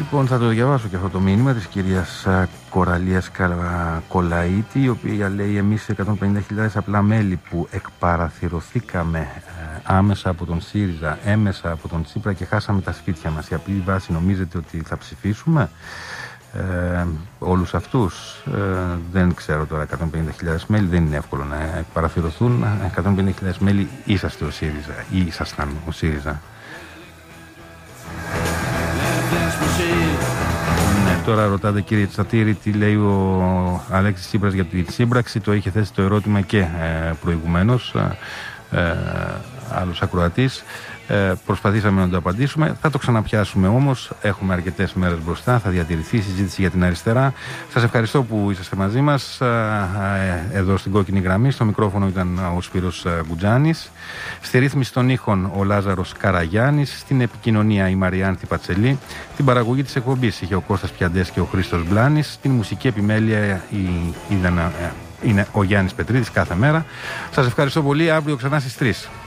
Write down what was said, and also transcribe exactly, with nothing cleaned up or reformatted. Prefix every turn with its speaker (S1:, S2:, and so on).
S1: Λοιπόν, θα το διαβάσω και αυτό το μήνυμα της κυρίας Κοραλίας Κολαΐτη, η οποία λέει: εμείς εκατόν πενήντα χιλιάδες απλά μέλη που εκπαραθυρωθήκαμε άμεσα από τον ΣΥΡΙΖΑ, έμεσα από τον Τσίπρα και χάσαμε τα σπίτια μας. Η απλή βάση νομίζετε ότι θα ψηφίσουμε ε, όλους αυτούς? Ε, δεν ξέρω τώρα, εκατόν πενήντα χιλιάδες μέλη δεν είναι εύκολο να εκπαραθυρωθούν. εκατόν πενήντα χιλιάδες μέλη είσαστε ο ΣΥΡΙΖΑ ή ήσασταν ο ΣΥΡΙΖΑ. Ναι, τώρα ρωτάτε κύριε Τσατήρη τι λέει ο Αλέξης Τσίπρας για την σύμπραξη. Το είχε θέσει το ερώτημα και ε, προηγουμένως ε, ε, άλλος ακροατής. Ε, προσπαθήσαμε να το απαντήσουμε. Θα το ξαναπιάσουμε όμως. Έχουμε αρκετές μέρες μπροστά. Θα διατηρηθεί η συζήτηση για την αριστερά. Σας ευχαριστώ που είσαστε μαζί μας ε, ε, εδώ στην κόκκινη γραμμή. Στο μικρόφωνο ήταν ο Σπύρος Γκουτζάνης. Στη ρύθμιση των ήχων ο Λάζαρος Καραγιάννης. Στην επικοινωνία η Μαριάνθη Πατσελή. Την παραγωγή της εκπομπής είχε ο Κώστας Πιαντές και ο Χρήστος Μπλάνης. Στην μουσική επιμέλεια η, η, η, είναι ο Γιάννης Πετρίδης κάθε μέρα. Σας ευχαριστώ πολύ. Αύριο ξανά στις τρεις.